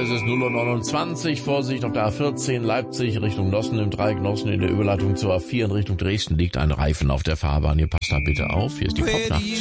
Es ist 0:29 Uhr. Vorsicht auf der A14 Leipzig Richtung Nossen im Dreieck Nossen in der Überleitung zur A4 in Richtung Dresden liegt ein Reifen auf der Fahrbahn. Ihr passt da bitte auf. Hier ist die Popnacht.